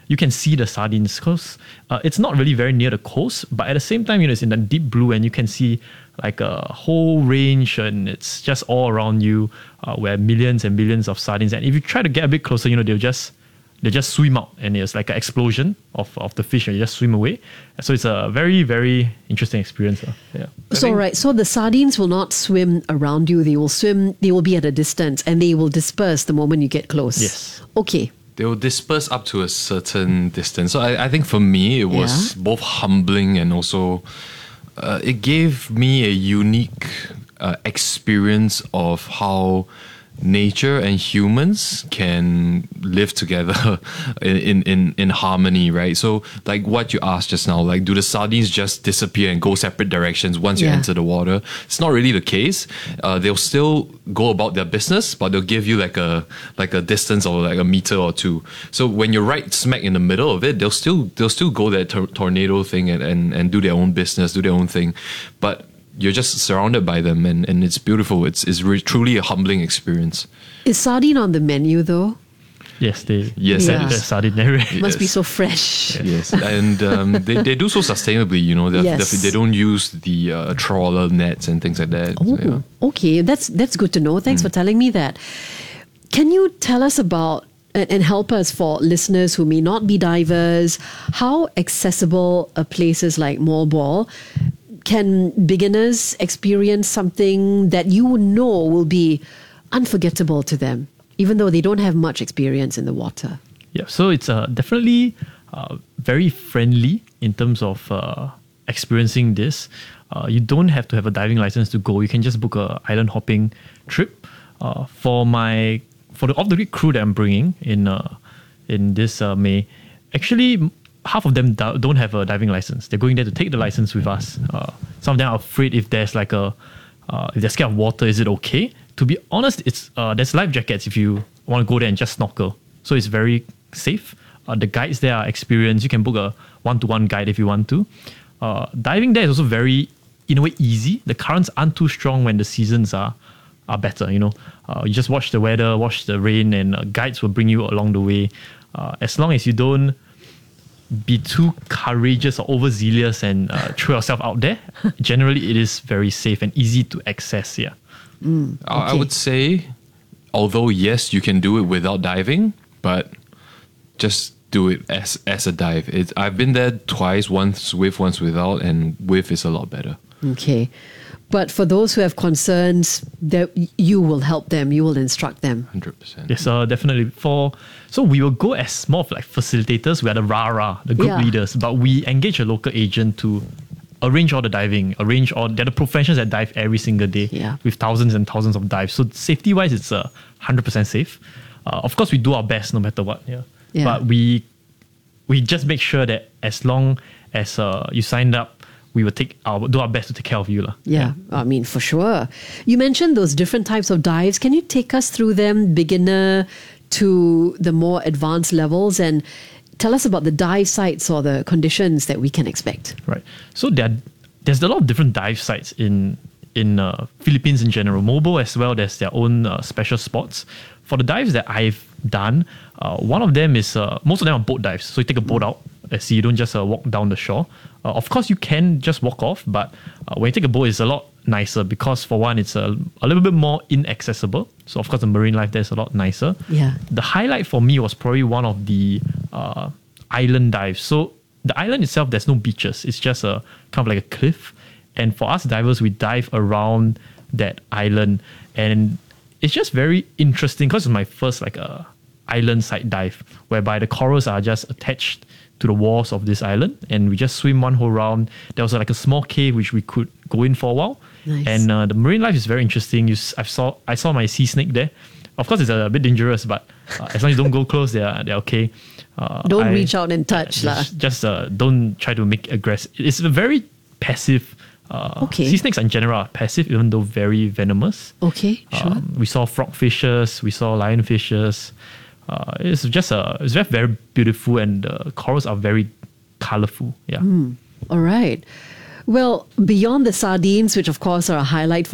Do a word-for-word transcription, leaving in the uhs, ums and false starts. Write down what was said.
you can see the sardines because uh, it's not really very near the coast, but at the same time, you know, it's in the deep blue and you can see like a whole range and it's just all around you uh, where millions and billions of sardines. And if you try to get a bit closer, you know, they'll just they just swim out and it's like an explosion of, of the fish and you just swim away. So it's a very, very interesting experience. Uh, yeah. So, right. So the sardines will not swim around you. They will swim, they will be at a distance and they will disperse the moment you get close. Yes. Okay. They will disperse up to a certain distance. So I, I think for me, it was yeah. both humbling and also uh, it gave me a unique uh, experience of how nature and humans can live together in, in, in harmony, right? So like what you asked just now, like do the sardines just disappear and go separate directions once you yeah. enter the water? It's not really the case. Uh, they'll still go about their business, but they'll give you like a like a distance or like a meter or two. So when you're right smack in the middle of it, they'll still they'll still go that tor- tornado thing and, and, and do their own business, do their own thing. But you're just surrounded by them and, and it's beautiful. It's it's re- truly a humbling experience. Is sardine on the menu though? Yes, they yes, yeah. the sardine area. It must yes. be so fresh. Yes, and um, they, they do so sustainably, you know. Yes. They don't use the uh, trawler nets and things like that. Oh, so, yeah. okay. That's, that's good to know. Thanks mm. for telling me that. Can you tell us about and help us for listeners who may not be divers, how accessible are places like Maurball? Can beginners experience something that you know will be unforgettable to them, even though they don't have much experience in the water? Yeah, so it's uh, definitely uh, very friendly in terms of uh, experiencing this. Uh, you don't have to have a diving license to go. You can just book a island hopping trip. Uh, for my for the off the grid crew that I'm bringing in uh, in this uh, May, actually, half of them do- don't have a diving license. They're going there to take the license with us. Uh, some of them are afraid if there's like a, uh, if they're scared of water, is it okay? To be honest, it's uh, there's life jackets if you want to go there and just snorkel. So it's very safe. Uh, the guides there are experienced. You can book a one-to-one guide if you want to. Uh, diving there is also very, in a way, easy. The currents aren't too strong when the seasons are are better, you know. Uh, you just watch the weather, watch the rain, and uh, guides will bring you along the way. Uh, as long as you don't be too courageous or overzealous and uh, throw yourself out there, generally it is very safe and easy to access. Yeah, mm, okay. I would say, although yes, you can do it without diving, but just do it as as a dive. It's, I've been there twice, once with, once without, and with is a lot better. Okay. But for those who have concerns, that you will help them, you will instruct them. one hundred percent. Yes, uh, definitely. For so we will go as more of like facilitators. We are the rah-rah, the group Yeah. leaders, but we engage a local agent to arrange all the diving, arrange all, they're the professionals that dive every single day Yeah. with thousands and thousands of dives. So safety-wise, it's uh, one hundred percent safe. Uh, of course, we do our best no matter what. Yeah. Yeah. But we we just make sure that as long as uh, you signed up, we will take our do our best to take care of you. Yeah, I mean, for sure. You mentioned those different types of dives. Can you take us through them, beginner to the more advanced levels, and tell us about the dive sites or the conditions that we can expect? Right. So there, there's a lot of different dive sites in in uh, Philippines in general. Maurball as well, there's their own uh, special spots. For the dives that I've done, uh, one of them is, uh, most of them are boat dives. So you take a boat out, as you don't just uh, walk down the shore. Uh, of course, you can just walk off, but uh, when you take a boat, it's a lot nicer because for one, it's a, a little bit more inaccessible. So of course, the marine life there is a lot nicer. Yeah. The highlight for me was probably one of the uh, island dives. So the island itself, there's no beaches. It's just a kind of like a cliff. And for us divers, we dive around that island, and it's just very interesting because it's my first like a island side dive, whereby the corals are just attached to the walls of this island, and we just swim one whole round. There was like a small cave which we could go in for a while, Nice. and uh, the marine life is very interesting. You, I saw I saw my sea snake there. Of course, it's a bit dangerous, but uh, as long as you don't go close, they're they're okay. Uh, Don't I- reach out and touch, uh, lah. just just uh, don't try to make aggressive. It's a very passive. Uh, Okay. Sea snakes in general are passive, even though very venomous. Okay, sure. Um, we saw frogfishes, we saw lionfishes. Uh, it's just a, it's very, very beautiful, and the corals are very colorful. Yeah. All right. Well, beyond the sardines, which of course are a highlight for